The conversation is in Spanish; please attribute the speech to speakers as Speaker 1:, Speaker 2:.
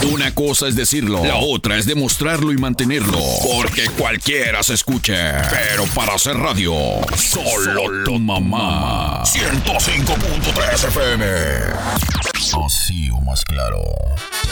Speaker 1: Una cosa es decirlo, la otra es demostrarlo y mantenerlo. Porque cualquiera se escucha. Pero para hacer radio, solo tu mamá. 105.3 FM. Así o más claro.